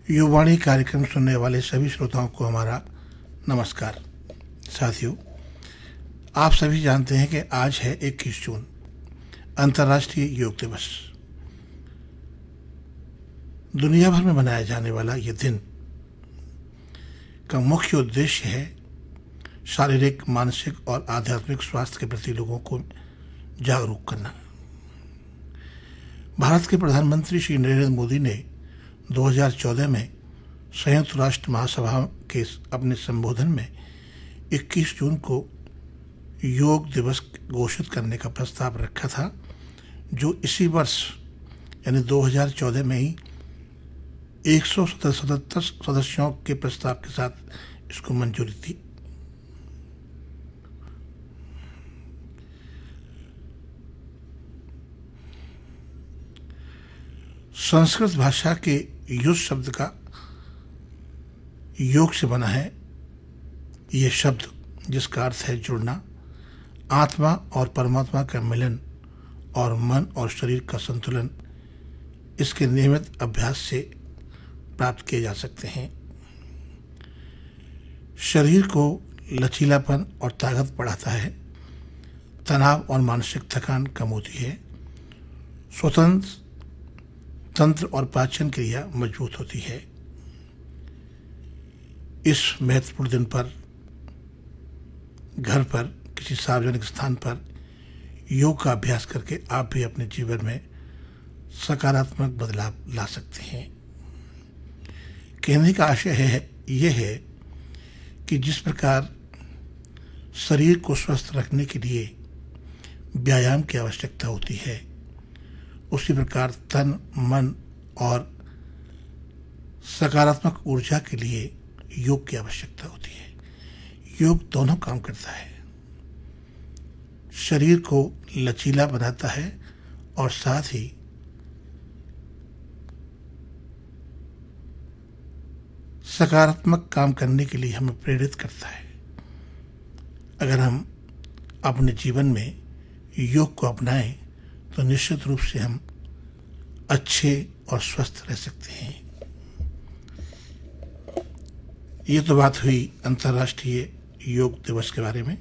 युवाणी कार्यक्रम सुनने वाले सभी श्रोताओं को हमारा नमस्कार। साथियों, आप सभी जानते हैं कि आज है 21 जून, अंतर्राष्ट्रीय योग दिवस। दुनिया भर में मनाया जाने वाला ये दिन का मुख्य उद्देश्य है शारीरिक, मानसिक और आध्यात्मिक स्वास्थ्य के प्रति लोगों को जागरूक करना। भारत के प्रधानमंत्री श्री नरेंद्र मोदी ने 2014 में संयुक्त राष्ट्र महासभा के अपने संबोधन में 21 जून को योग दिवस घोषित करने का प्रस्ताव रखा था, जो इसी वर्ष यानी 2014 में ही 177 सदस्यों के प्रस्ताव के साथ इसको मंजूरी थी। संस्कृत भाषा के युज शब्द का योग से बना है ये शब्द, जिसका अर्थ है जुड़ना, आत्मा और परमात्मा का मिलन और मन और शरीर का संतुलन इसके नियमित अभ्यास से प्राप्त किए जा सकते हैं। शरीर को लचीलापन और ताकत बढ़ाता है, तनाव और मानसिक थकान कम होती है, स्वतंत्र तंत्र और पाचन क्रिया मजबूत होती है। इस महत्वपूर्ण दिन पर घर पर किसी सार्वजनिक स्थान पर योग का अभ्यास करके आप भी अपने जीवन में सकारात्मक बदलाव ला सकते हैं। कहने का आशय यह है कि जिस प्रकार शरीर को स्वस्थ रखने के लिए व्यायाम की आवश्यकता होती है, उसी प्रकार तन, मन और सकारात्मक ऊर्जा के लिए योग की आवश्यकता होती है। योग दोनों काम करता है, शरीर को लचीला बनाता है और साथ ही सकारात्मक काम करने के लिए हमें प्रेरित करता है। अगर हम अपने जीवन में योग को अपनाएं तो निश्चित रूप से हम अच्छे और स्वस्थ रह सकते हैं। ये तो बात हुई अंतर्राष्ट्रीय योग दिवस के बारे में।